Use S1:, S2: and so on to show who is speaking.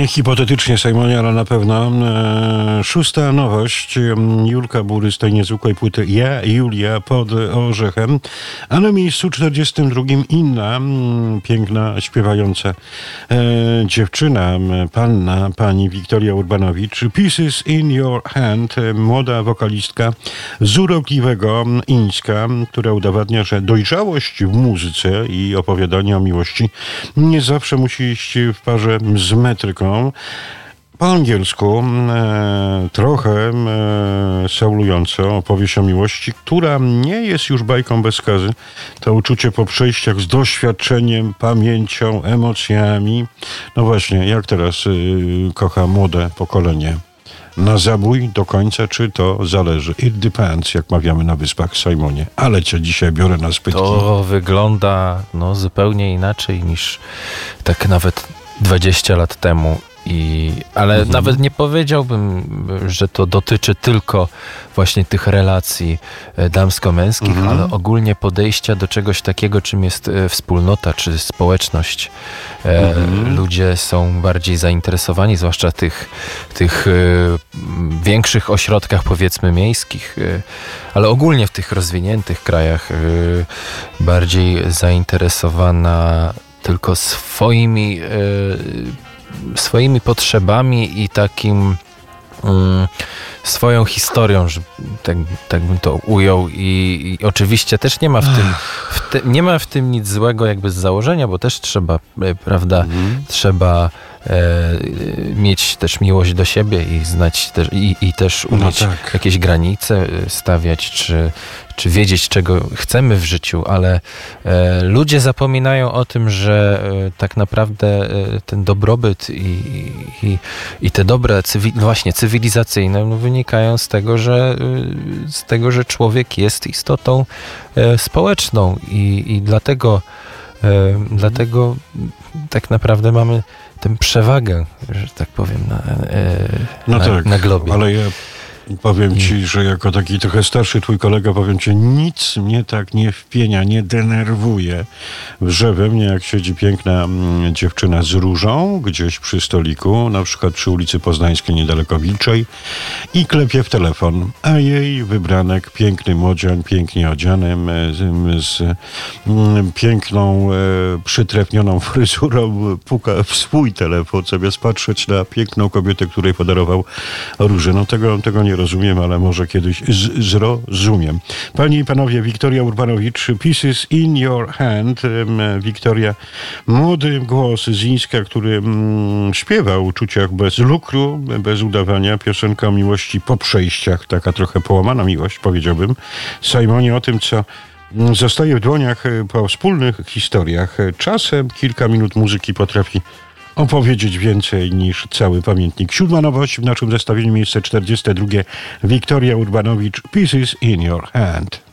S1: Hipotetycznie, Sejmonie, ale na pewno. Szósta nowość. Julka Bury z tej niezwykłej płyty Ja, Julia pod orzechem. A na miejscu 42 inna piękna, śpiewająca dziewczyna, pani Wiktoria Urbanowicz. Pieces in Your Hand. Młoda wokalistka z urokliwego Ińska, która udowadnia, że dojrzałość w muzyce i opowiadanie o miłości nie zawsze musi iść w parze z metryką. Po angielsku trochę saulująco opowieść o miłości, która nie jest już bajką bez skazy. To uczucie po przejściach z doświadczeniem, pamięcią, emocjami. No właśnie, jak teraz kocha młode pokolenie? Na zabój do końca, czy to zależy? It depends, jak mawiamy na Wyspach, Sejmonie. Ale cię dzisiaj biorę na spytki.
S2: To wygląda zupełnie inaczej niż tak nawet 20 lat temu. Ale nawet nie powiedziałbym, że to dotyczy tylko właśnie tych relacji damsko-męskich, ale ogólnie podejścia do czegoś takiego, czym jest wspólnota czy społeczność. Ludzie są bardziej zainteresowani, zwłaszcza tych większych ośrodkach, powiedzmy, miejskich, ale ogólnie w tych rozwiniętych krajach bardziej zainteresowana tylko swoimi potrzebami i takim swoją historią, że tak bym to ujął, i oczywiście też nie ma w tym nic złego jakby z założenia, bo też trzeba, prawda, trzeba mieć też miłość do siebie i znać też, i też umieć jakieś granice stawiać, czy wiedzieć, czego chcemy w życiu, ale ludzie zapominają o tym, że tak naprawdę ten dobrobyt i te dobra właśnie cywilizacyjne wynikają z tego, że człowiek jest istotą społeczną i dlatego tak naprawdę mamy tę przewagę, że tak powiem, na globie.
S1: Ale ja powiem ci, że jako taki trochę starszy twój kolega, powiem ci, nic mnie tak nie wpienia, nie denerwuje, że we mnie, jak siedzi piękna dziewczyna z różą gdzieś przy stoliku, na przykład przy ulicy Poznańskiej, niedaleko Wilczej, i klepie w telefon, a jej wybranek, piękny młodzian, pięknie odzianym, z piękną, przytrefnioną fryzurą, puka w swój telefon, zamiast patrzeć na piękną kobietę, której podarował róże. No tego nie rozumiem, ale może kiedyś zrozumiem. Panie i panowie, Wiktoria Urbanowicz, Pieces in Your Hand. Wiktoria, młody głos z Ińska, który śpiewa o uczuciach bez lukru, bez udawania. Piosenka o miłości po przejściach, taka trochę połamana miłość, powiedziałbym. Sejmonie, o tym, co zostaje w dłoniach po wspólnych historiach. Czasem kilka minut muzyki potrafi opowiedzieć więcej niż cały pamiętnik. Siódma nowość w naszym zestawieniu, miejsce 42. Wiktoria Urbanowicz, Pieces in Your Hand.